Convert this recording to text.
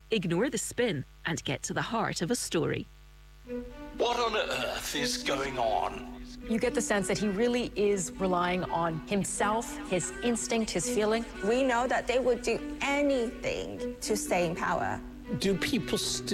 Ignore the spin and get to the heart of a story. What on earth is going on? You get the sense that he really is relying on himself, his instinct, his feeling. We know that they would do anything to stay in power. Do people still